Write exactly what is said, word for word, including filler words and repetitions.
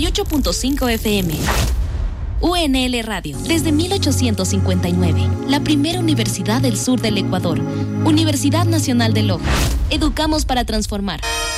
y ocho punto cinco F M. U N L Radio, desde mil ochocientos cincuenta y nueve, la primera universidad del sur del Ecuador. Universidad Nacional de Loja. Educamos para transformar.